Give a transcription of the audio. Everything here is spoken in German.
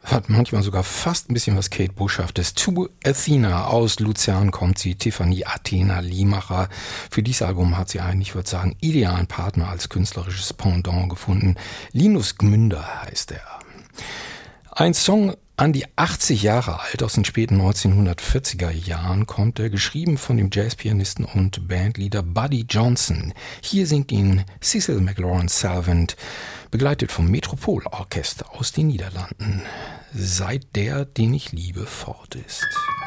Hat manchmal sogar fast ein bisschen was Kate Bushhaftes. To Athena, aus Luzern kommt sie, Tiffany Athena Liemacher. Für dieses Album hat sie einen, ich würde sagen, idealen Partner als künstlerisches Pendant gefunden. Linus Gmünder heißt er. Ein Song an die 80 Jahre alt, aus den späten 1940er Jahren kommt er, geschrieben von dem Jazzpianisten und Bandleader Buddy Johnson. Hier singt ihn Cecil McLaurin Salvant, begleitet vom Metropol-Orchester aus den Niederlanden. Seit der, den ich liebe, fort ist.